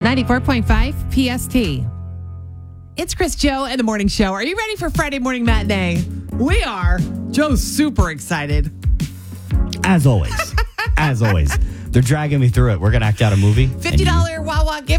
94.5 PST. It's Chris Joe and the Morning Show. Are you ready for Friday morning matinee? We are. Joe's super excited. As always. They're dragging me through it. We're going to act out a movie. $50 Wawa gift